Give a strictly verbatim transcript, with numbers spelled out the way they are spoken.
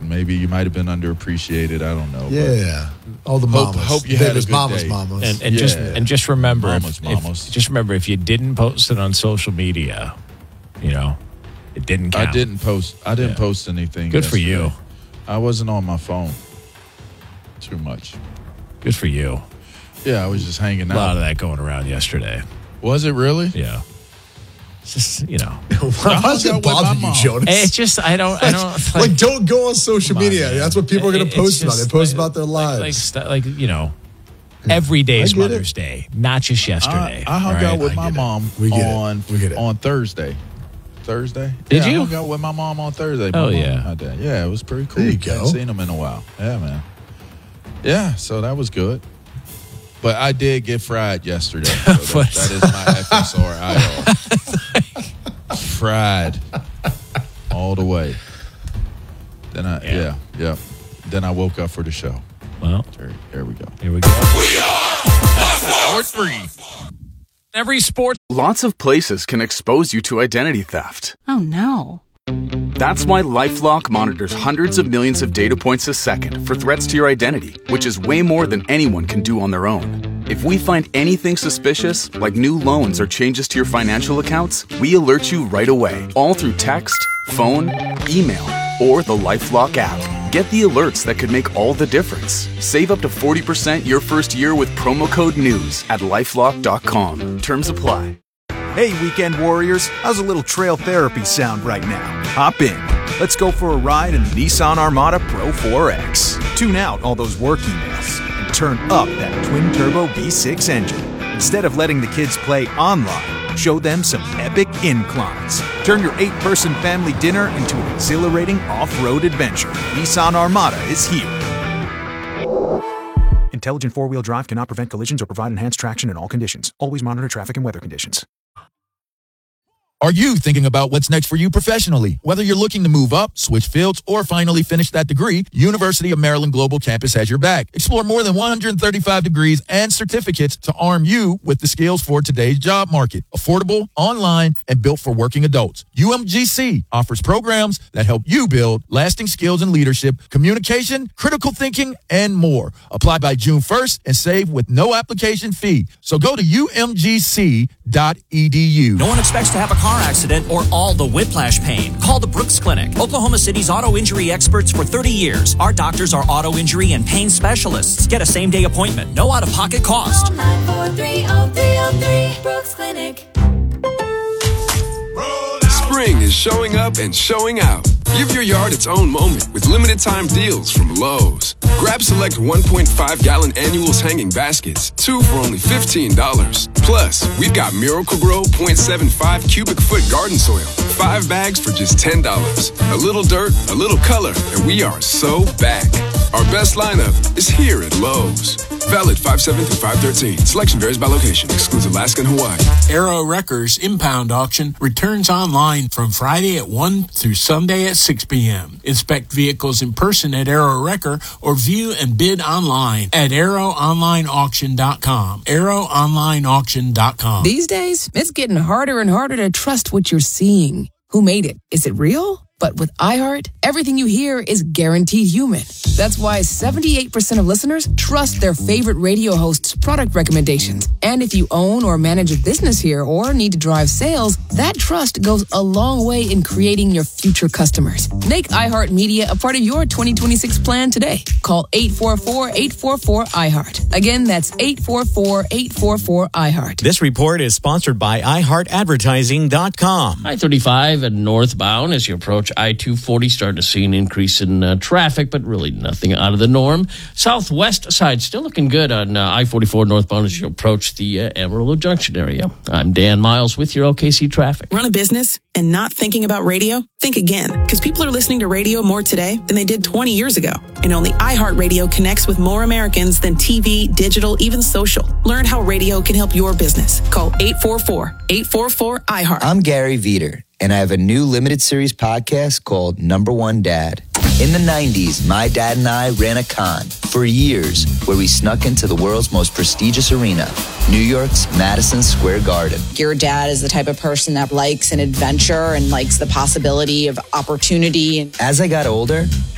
Maybe you might have been underappreciated. I don't know. Yeah. All the hope, mamas. Hope you had a good mamas, day. mamas. And, and Yeah. just and just remember, Mamas, if, mamas. If, just remember if you didn't post it on social media, you know, it didn't count. I didn't post. I didn't Yeah. post anything. Good for you. yesterday. I wasn't on my phone too much. Good for you. Yeah, I was just hanging A lot out. of that going around yesterday. Was it really? Yeah. It's just, you know. Why does I hung it out with my bother you, mom. Jonas? It's just, I don't, I don't. like, Like, don't go on social Come on, media. man. That's what people are going It- to post it's about. They just post like- about their like, lives. Like, like, you know, every day I is get it. Mother's Day, not just yesterday. I, I hung all right? out with I my get it. mom We get it. on We get it. on Thursday. Thursday? Did yeah, you? I hung out with my mom on Thursday. My Oh, mom yeah. and my dad. Yeah, it was pretty cool. There you go. Hadn't seen them in a while. Yeah, man. Yeah, so that was good. But I did get fried yesterday. So that, that is my F S R I R. Fried all the way. Then I, Yeah. yeah, yeah. Then I woke up for the show. Well, There, there we go. here we go. Hour three. Every sport. Lots of places can expose you to identity theft. Oh, no. That's why LifeLock monitors hundreds of millions of data points a second for threats to your identity, which is way more than anyone can do on their own. If we find anything suspicious, like new loans or changes to your financial accounts, we alert you right away, all through text, phone, email, or the LifeLock app. Get the alerts that could make all the difference. Save up to forty percent your first year with promo code NEWS at lifelock dot com. Terms apply. Hey, weekend warriors, how's a little trail therapy sound right now? Hop in. Let's go for a ride in the Nissan Armada Pro four X. Tune out all those work emails and turn up that twin-turbo V six engine. Instead of letting the kids play online, show them some epic inclines. Turn your eight-person family dinner into an exhilarating off-road adventure. Nissan Armada is here. Intelligent four-wheel drive cannot prevent collisions or provide enhanced traction in all conditions. Always monitor traffic and weather conditions. Are you thinking about what's next for you professionally? Whether you're looking to move up, switch fields, or finally finish that degree, University of Maryland Global Campus has your back. Explore more than one hundred thirty-five degrees and certificates to arm you with the skills for today's job market. Affordable, online, and built for working adults. U M G C offers programs that help you build lasting skills in leadership, communication, critical thinking, and more. Apply by June first and save with no application fee. So go to U M G C dot E D U. No one expects to have a car accident or all the whiplash pain. Call the Brooks Clinic, Oklahoma City's auto injury experts for thirty years. Our doctors are auto injury and pain specialists. Get a same-day appointment, no out-of-pocket cost. Call nine four three, oh three oh three, Brooks Clinic. Spring is showing up and showing out. Give your yard its own moment with limited time deals from Lowe's. Grab select one point five gallon annuals hanging baskets, two for only fifteen dollars. Plus, we've got Miracle Grow zero point seven five cubic foot garden soil, five bags for just ten dollars. A little dirt, a little color, and we are so back. Our best lineup is here at Lowe's. Valid five seven through five thirteen. Selection varies by location. Excludes Alaska and Hawaii. Aero Wreckers Impound Auction returns online from Friday at one through Sunday at six p.m. Inspect vehicles in person at Aero Wrecker or view and bid online at aero online auction dot com. aero online auction dot com. These days, it's getting harder and harder to trust what you're seeing. Who made it? Is it real? But with iHeart, everything you hear is guaranteed human. That's why seventy-eight percent of listeners trust their favorite radio host's product recommendations. And if you own or manage a business here or need to drive sales, that trust goes a long way in creating your future customers. Make iHeart Media a part of your twenty twenty-six plan today. Call eight four four, eight four four, iHeart. Again, that's eight four four, eight four four, iHeart. This report is sponsored by i heart advertising dot com. I thirty-five and northbound as you approach I two forty, starting to see an increase in uh, traffic, but really nothing out of the norm. Southwest side still looking good on uh, I forty-four northbound as you approach the uh, Amarillo Junction area. I'm Dan Miles with your L K C traffic. Run a business and not thinking about radio? Think again, because people are listening to radio more today than they did twenty years ago. And only iHeartRadio connects with more Americans than T V, digital, even social. Learn how radio can help your business. Call eight four four, eight four four, iHeart. I'm Gary Veter, and I have a new limited series podcast called Number One Dad. In the nineties, my dad and I ran a con for years where we snuck into the world's most prestigious arena, New York's Madison Square Garden. Your dad is the type of person that likes an adventure and likes the possibility of opportunity. As I got older,